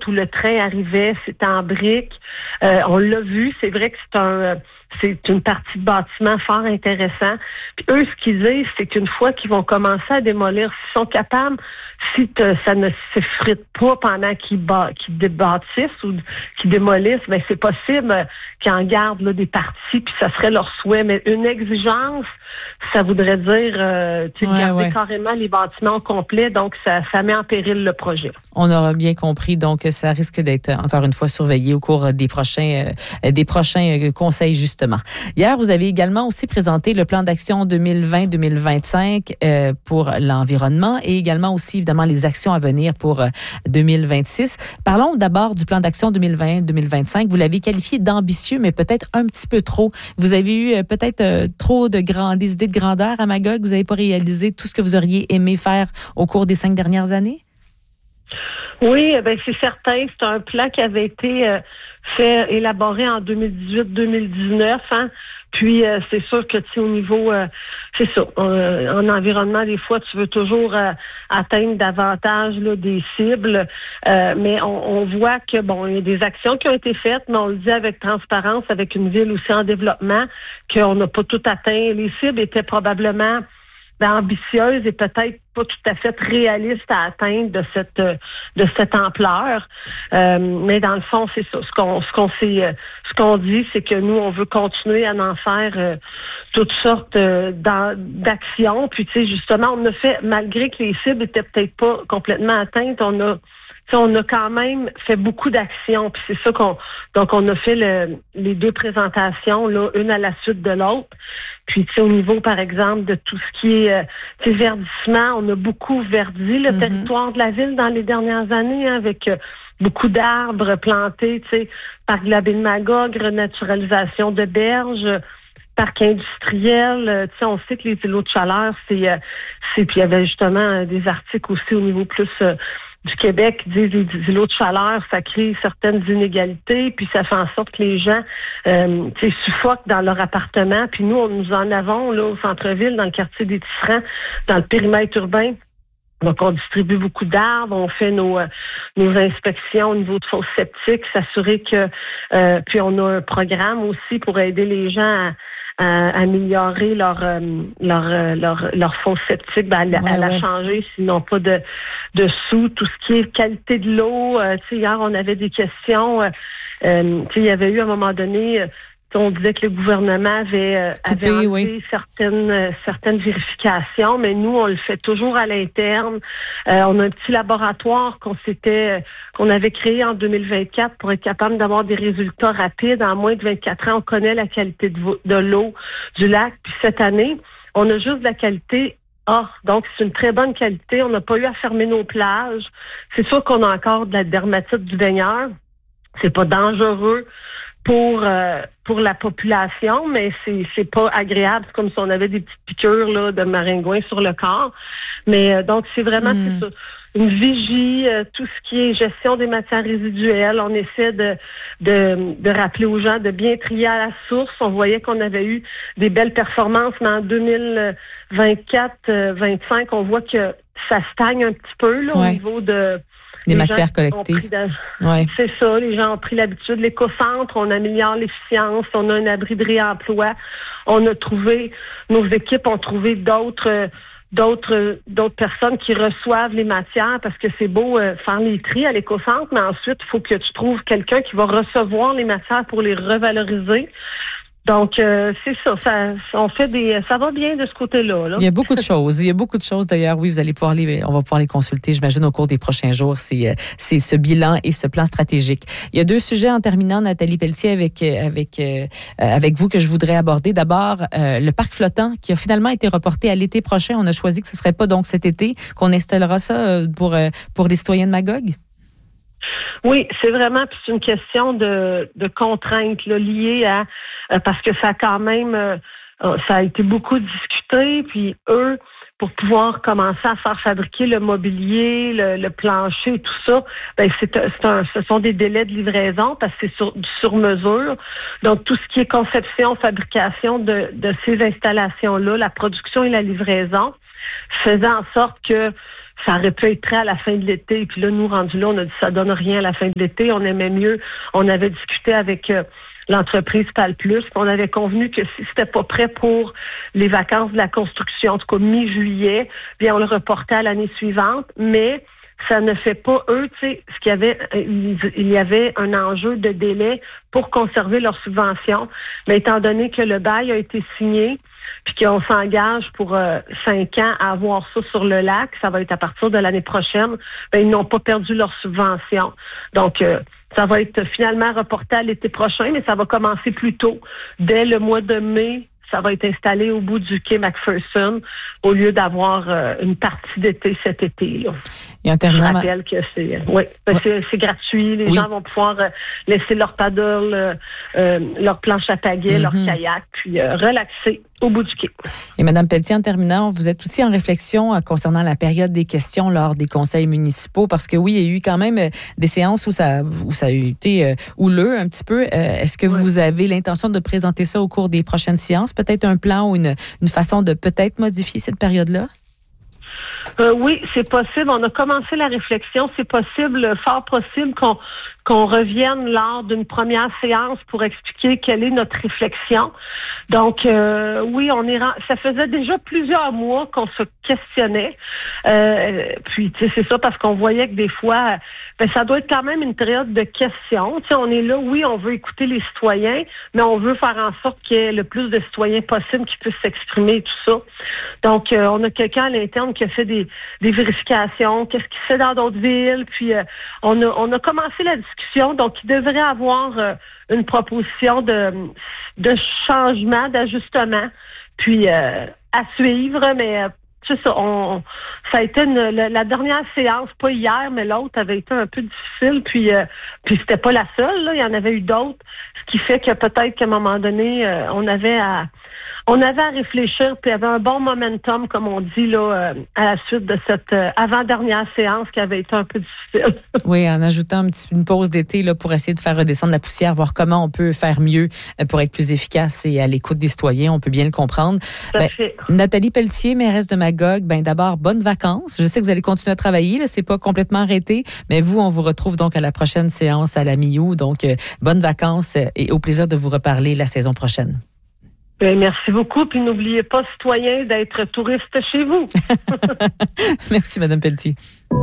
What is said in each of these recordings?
où le train arrivait, c'était en briques. On l'a vu, c'est vrai que c'est une partie de bâtiment fort intéressant. Puis eux, ce qu'ils disent, c'est qu'une fois qu'ils vont commencer à démolir, s'ils sont capables, ça ne s'effrite pas pendant qu'ils débâtissent ou qu'ils démolissent, ben c'est possible qu'ils en gardent là, des parties, puis ça serait leur souhait. Mais une exigence, ça voudrait dire garder carrément les bâtiments complets, donc ça met en péril le projet. On aura bien compris, donc ça risque d'être encore une fois surveillé au cours des prochains conseils, justement. Hier, vous avez également aussi présenté le plan d'action 2020-2025 pour l'environnement et également aussi, évidemment, les actions à venir pour 2026. Parlons d'abord du plan d'action 2020-2025. Vous l'avez qualifié d'ambitieux, mais peut-être un petit peu trop. Vous avez eu peut-être trop des idées de grandeur à Magog. Vous n'avez pas réalisé tout ce que vous auriez aimé faire au cours des 5 dernières années? Oui, c'est certain. C'est un plan qui avait été élaboré en 2018-2019. Hein? Puis, c'est sûr que, au niveau, c'est ça, en environnement, des fois, tu veux toujours atteindre davantage là, des cibles, mais on voit que, il y a des actions qui ont été faites, mais on le dit avec transparence, avec une ville aussi en développement, qu'on n'a pas tout atteint. Les cibles étaient probablement ambitieuse et peut-être pas tout à fait réaliste à atteindre de cette ampleur. Mais dans le fond, c'est ça. Ce qu'on dit, c'est que nous, on veut continuer à en faire toutes sortes d'actions. Puis, justement, on a fait, malgré que les cibles étaient peut-être pas complètement atteintes, on a quand même fait beaucoup d'actions, puis c'est ça qu'on a fait les 2 présentations, là, une à la suite de l'autre. Puis au niveau, par exemple, de tout ce qui est verdissement, on a beaucoup verdi le territoire de la ville dans les dernières années, hein, avec beaucoup d'arbres plantés, parc de la baie de Magog, renaturalisation de berges, parc industriel. On sait que les îlots de chaleur, puis il y avait justement des articles aussi au niveau plus du Québec qui disent les îlots de chaleur, ça crée certaines inégalités, puis ça fait en sorte que les gens suffoquent dans leur appartement. Puis nous en avons là au centre-ville, dans le quartier des Tisserands, dans le périmètre urbain. Donc, on distribue beaucoup d'arbres, on fait nos inspections au niveau de fosses septiques, s'assurer que... puis on a un programme aussi pour aider les gens à améliorer leur fosse septique, à la changer, sinon pas de sous. Tout ce qui est qualité de l'eau, hier, on avait des questions. Il y avait eu, à un moment donné... on disait que le gouvernement avait enlevé certaines vérifications, mais nous, on le fait toujours à l'interne. On a un petit laboratoire qu'on avait créé en 2024 pour être capable d'avoir des résultats rapides. En moins de 24 ans, on connaît la qualité de l'eau du lac. Puis cette année, on a juste la qualité A. Donc, c'est une très bonne qualité. On n'a pas eu à fermer nos plages. C'est sûr qu'on a encore de la dermatite du baigneur. C'est pas dangereux pour la population, mais c'est pas agréable. C'est comme si on avait des petites piqûres là, de maringouin sur le corps. Mais donc, c'est vraiment c'est ça. Une vigie, tout ce qui est gestion des matières résiduelles. On essaie de rappeler aux gens de bien trier à la source. On voyait qu'on avait eu des belles performances, mais en 2024-25, on voit que ça stagne un petit peu là, au niveau de... Des matières collectées. C'est ça, les gens ont pris l'habitude. L'éco-centre, on améliore l'efficience, on a un abri de réemploi. Nos équipes ont trouvé d'autres personnes qui reçoivent les matières parce que c'est beau faire les tris à l'éco-centre, mais ensuite, il faut que tu trouves quelqu'un qui va recevoir les matières pour les revaloriser. Donc, c'est ça. On fait ça va bien de ce côté-là. Là. Il y a beaucoup de choses. D'ailleurs, oui, on va pouvoir les consulter, j'imagine, au cours des prochains jours. C'est ce bilan et ce plan stratégique. Il y a 2 sujets en terminant, Nathalie Pelletier, avec vous que je voudrais aborder. D'abord, le parc flottant qui a finalement été reporté à l'été prochain. On a choisi que ce serait pas donc cet été qu'on installera ça pour les citoyens de Magog. Oui, c'est vraiment puis c'est une question de contraintes là, liées à parce que ça a quand même ça a été beaucoup discuté, puis eux, pour pouvoir commencer à faire fabriquer le mobilier, le plancher, tout ça, ce sont des délais de livraison parce que c'est sur mesure. Donc tout ce qui est conception, fabrication de ces installations-là, la production et la livraison, faisant en sorte que ça aurait pu être prêt à la fin de l'été. Puis là, nous, rendus là, on a dit ça donne rien à la fin de l'été. On aimait mieux. On avait discuté avec l'entreprise PALplus. On avait convenu que si c'était pas prêt pour les vacances de la construction, en tout cas mi-juillet, bien on le reportait à l'année suivante. Mais ça ne fait pas eux, tu sais, ce qu'il y avait, il y avait un enjeu de délai pour conserver leur subvention. Mais étant donné que le bail a été signé, puis qu'on s'engage pour 5 ans à avoir ça sur le lac, ça va être à partir de l'année prochaine, bien, ils n'ont pas perdu leur subvention. Donc, ça va être finalement reporté à l'été prochain, mais ça va commencer plus tôt. Dès le mois de mai, ça va être installé au bout du quai McPherson au lieu d'avoir une partie d'été cet été. Là. Et en terminant, je rappelle que c'est gratuit. Les gens vont pouvoir laisser leur paddle, leur planche à pagaie, leur kayak, puis relaxer au bout du quai. Et Mme Pelletier, en terminant, vous êtes aussi en réflexion concernant la période des questions lors des conseils municipaux, parce que oui, il y a eu quand même des séances où ça a été houleux un petit peu. Est-ce que vous avez l'intention de présenter ça au cours des prochaines séances? Peut-être un plan ou une façon de peut-être modifier cette période-là? Oui, c'est possible. On a commencé la réflexion. C'est possible, fort possible qu'on revienne lors d'une première séance pour expliquer quelle est notre réflexion. Donc, oui, ça faisait déjà plusieurs mois qu'on se questionnait. Puis, tu sais, c'est ça parce qu'on voyait que des fois, ça doit être quand même une période de questions. Tu sais, on est là, oui, on veut écouter les citoyens, mais on veut faire en sorte qu'il y ait le plus de citoyens possible qui puissent s'exprimer et tout ça. Donc, on a quelqu'un à l'interne qui a fait des vérifications, qu'est-ce qui se fait dans d'autres villes, puis on a commencé la discussion, donc il devrait avoir une proposition de changement, d'ajustement, puis à suivre, mais c'est ça, ça a été la dernière séance, pas hier, mais l'autre avait été un peu difficile, puis c'était pas la seule, là, il y en avait eu d'autres, ce qui fait que peut-être qu'à un moment donné, on avait à réfléchir, puis il y avait un bon momentum, comme on dit, là, à la suite de cette avant-dernière séance qui avait été un peu difficile. Oui, en ajoutant une pause d'été là, pour essayer de faire redescendre la poussière, voir comment on peut faire mieux pour être plus efficace et à l'écoute des citoyens, on peut bien le comprendre. Nathalie Pelletier, mairesse de Magog, d'abord, bonnes vacances. Je sais que vous allez continuer à travailler, là, c'est pas complètement arrêté, mais vous, on vous retrouve donc à la prochaine séance à la mi-août. Donc, bonnes vacances et au plaisir de vous reparler la saison prochaine. Merci beaucoup. Puis n'oubliez pas, citoyens, d'être touriste chez vous. Merci, Mme Pelletier.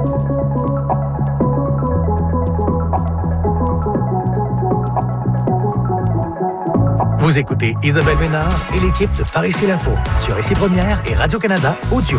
Vous écoutez Isabelle Ménard et l'équipe de Par ici l'info sur Ici Première et Radio-Canada Audio.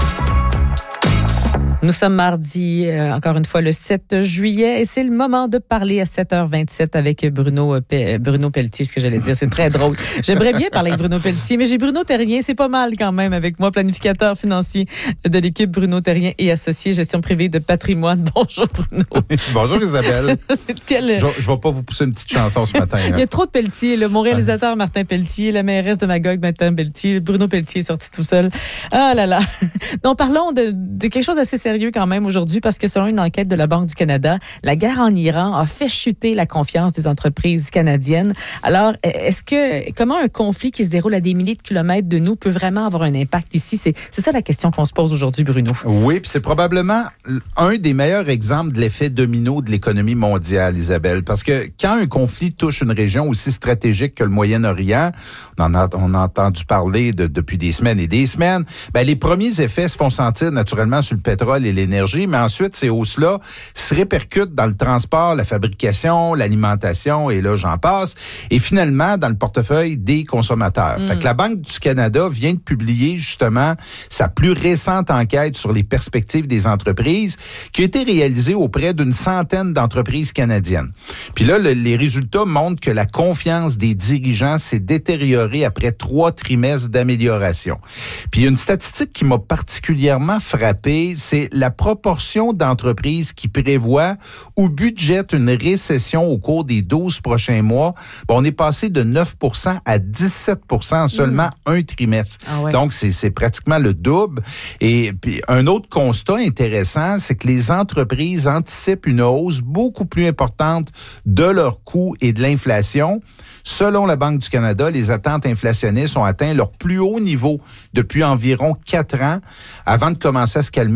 Nous sommes mardi, encore une fois, le 7 juillet, et c'est le moment de parler à 7h27 avec Bruno Pelletier, ce que j'allais dire. C'est très drôle. J'aimerais bien parler avec Bruno Pelletier, mais j'ai Bruno Terrien, c'est pas mal quand même avec moi, planificateur financier de l'équipe Bruno Terrien et associé gestion privée de patrimoine. Bonjour Bruno. Bonjour Isabelle. Je vais pas vous pousser une petite chanson ce matin. Il y a trop de Pelletier, là. Mon réalisateur Martin Pelletier, la mairesse de Magog, Martin Pelletier, Bruno Pelletier est sorti tout seul. Ah là là. Donc parlons de quelque chose d'assez sérieux quand même aujourd'hui, parce que selon une enquête de la Banque du Canada, la guerre en Iran a fait chuter la confiance des entreprises canadiennes. Alors, comment un conflit qui se déroule à des milliers de kilomètres de nous peut vraiment avoir un impact ici? C'est ça la question qu'on se pose aujourd'hui, Bruno. Oui, puis c'est probablement un des meilleurs exemples de l'effet domino de l'économie mondiale, Isabelle, parce que quand un conflit touche une région aussi stratégique que le Moyen-Orient, on a entendu parler depuis des semaines et des semaines, les premiers effets se font sentir naturellement sur le pétrole et l'énergie, mais ensuite, ces hausses-là se répercutent dans le transport, la fabrication, l'alimentation, et là, j'en passe, et finalement, dans le portefeuille des consommateurs. Fait que la Banque du Canada vient de publier, justement, sa plus récente enquête sur les perspectives des entreprises, qui a été réalisée auprès d'une centaine d'entreprises canadiennes. Puis là, les résultats montrent que la confiance des dirigeants s'est détériorée après 3 trimestres d'amélioration. Puis il y a une statistique qui m'a particulièrement frappé, c'est la proportion d'entreprises qui prévoient ou budgètent une récession au cours des 12 prochains mois. On est passé de 9% à 17% en seulement un trimestre. Ah ouais. Donc, c'est pratiquement le double. Et puis, un autre constat intéressant, c'est que les entreprises anticipent une hausse beaucoup plus importante de leurs coûts et de l'inflation. Selon la Banque du Canada, les attentes inflationnistes ont atteint leur plus haut niveau depuis environ 4 ans, avant de commencer à se calmer un petit peu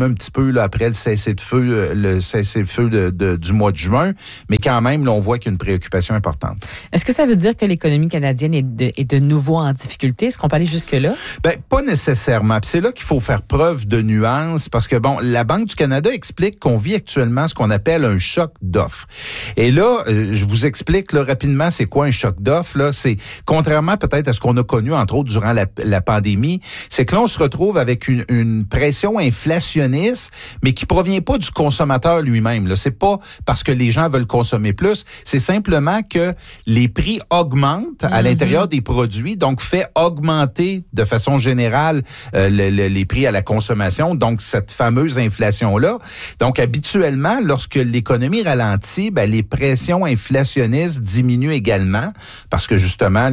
peu là, après le cessez-le-feu du mois de juin, mais quand même, là, on voit qu'il y a une préoccupation importante. Est-ce que ça veut dire que l'économie canadienne est de nouveau en difficulté? Est-ce qu'on peut aller jusque-là? Ben, pas nécessairement. Puis c'est là qu'il faut faire preuve de nuance parce que, bon, la Banque du Canada explique qu'on vit actuellement ce qu'on appelle un choc d'offres. Et là, je vous explique là, rapidement c'est quoi un choc d'offres. Là, c'est contrairement peut-être à ce qu'on a connu, entre autres, durant la pandémie, c'est que là, on se retrouve avec une pression inflationniste, mais qui provient pas du consommateur lui-même. Là, c'est pas parce que les gens veulent consommer plus, c'est simplement que les prix augmentent à l'intérieur des produits, donc fait augmenter de façon générale les prix à la consommation, donc cette fameuse inflation-là. Donc, habituellement, lorsque l'économie ralentit, ben, les pressions inflationnistes diminuent également parce que, justement,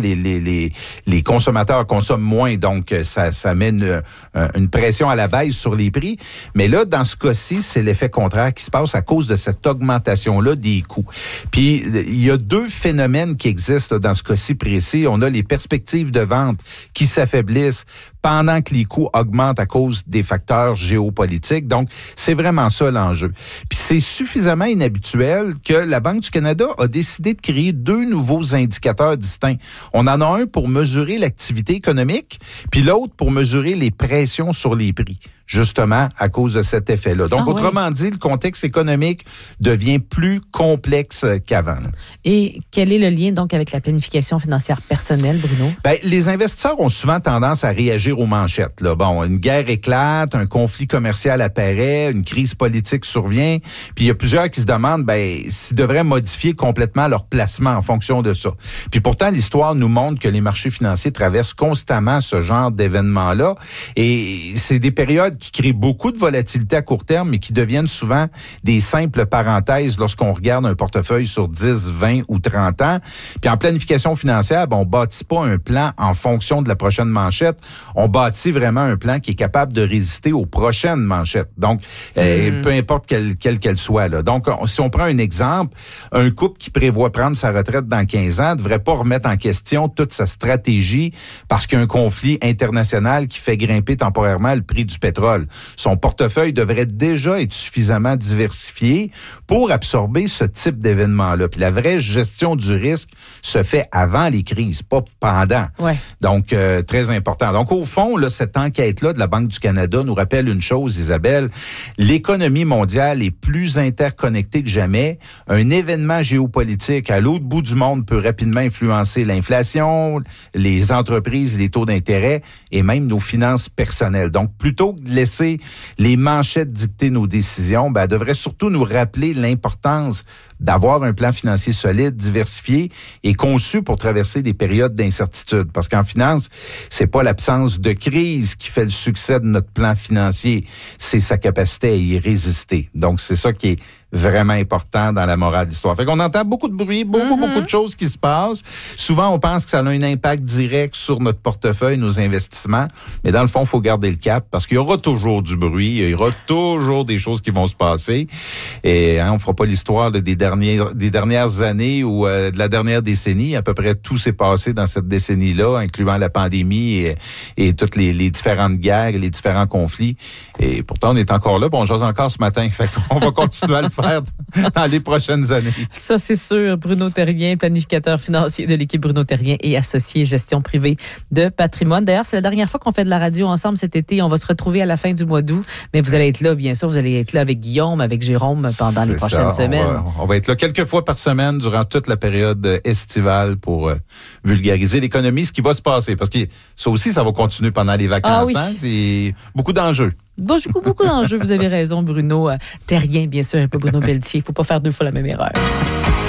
les consommateurs consomment moins, donc ça met une pression à la baisse sur les prix. Mais là, dans ce cas-ci, c'est l'effet contraire qui se passe à cause de cette augmentation-là des coûts. Puis, il y a deux phénomènes qui existent là, dans ce cas-ci précis. On a les perspectives de vente qui s'affaiblissent pendant que les coûts augmentent à cause des facteurs géopolitiques. Donc, c'est vraiment ça l'enjeu. Puis, c'est suffisamment inhabituel que la Banque du Canada a décidé de créer deux nouveaux indicateurs distincts. On en a un pour mesurer l'activité économique, puis l'autre pour mesurer les pressions sur les prix, justement à cause de cet effet-là. Donc, autrement dit, le contexte économique devient plus complexe qu'avant. Et quel est le lien donc avec la planification financière personnelle, Bruno? Ben, les investisseurs ont souvent tendance à réagir aux manchettes. Là. Bon, une guerre éclate, un conflit commercial apparaît, une crise politique survient, puis il y a plusieurs qui se demandent s'ils devraient modifier complètement leur placement en fonction de ça. Puis pourtant, l'histoire nous montre que les marchés financiers traversent constamment ce genre d'événements-là, et c'est des périodes qui créent beaucoup de volatilité à court terme, mais qui deviennent souvent des simples parenthèses lorsqu'on regarde un portefeuille sur 10, 20 ou 30 ans. Puis en planification financière, on bâtit pas un plan en fonction de la prochaine manchette. On bâtit vraiment un plan qui est capable de résister aux prochaines manchettes. Donc, peu importe quelle qu'elle soit. Là. Donc, si on prend un exemple, un couple qui prévoit prendre sa retraite dans 15 ans ne devrait pas remettre en question toute sa stratégie parce qu'il y a un conflit international qui fait grimper temporairement le prix du pétrole. Son portefeuille devrait déjà être suffisamment diversifié pour absorber ce type d'événement-là. Puis la vraie gestion du risque se fait avant les crises, pas pendant. Ouais. Donc, très important. Donc, au fond, là, cette enquête-là de la Banque du Canada nous rappelle une chose, Isabelle. L'économie mondiale est plus interconnectée que jamais. Un événement géopolitique à l'autre bout du monde peut rapidement influencer l'inflation, les entreprises, les taux d'intérêt et même nos finances personnelles. Donc, plutôt que de laisser les manchettes dicter nos décisions, elle devrait surtout nous rappeler l'importance d'avoir un plan financier solide, diversifié et conçu pour traverser des périodes d'incertitude. Parce qu'en finance, c'est pas l'absence de crise qui fait le succès de notre plan financier, c'est sa capacité à y résister. Donc, c'est ça qui est vraiment important dans la morale de l'histoire. Fait qu'on entend beaucoup de bruit, beaucoup de choses qui se passent. Souvent, on pense que ça a un impact direct sur notre portefeuille, nos investissements. Mais dans le fond, il faut garder le cap parce qu'il y aura toujours du bruit, il y aura toujours des choses qui vont se passer. Et on fera pas l'histoire des dernières années ou de la dernière décennie. À peu près tout s'est passé dans cette décennie-là, incluant la pandémie et toutes les différentes guerres et les différents conflits. Et pourtant, on est encore là. Bon, j'ose encore ce matin. Fait qu'on va continuer à le faire dans les prochaines années. Ça, c'est sûr. Bruno Therrien, planificateur financier de l'équipe Bruno Therrien et associé gestion privée de patrimoine. D'ailleurs, c'est la dernière fois qu'on fait de la radio ensemble cet été. On va se retrouver à la fin du mois d'août. Mais vous allez être là, bien sûr. Vous allez être là avec Guillaume, avec Jérôme pendant les prochaines semaines. On va être là quelques fois par semaine durant toute la période estivale pour vulgariser l'économie, ce qui va se passer. Parce que ça aussi, ça va continuer pendant les vacances. Ah oui. Hein? C'est beaucoup d'enjeux. Beaucoup d'enjeux. Vous avez raison, Bruno Therrien, bien sûr, et pas Bruno Pelletier. Il ne faut pas faire deux fois la même erreur.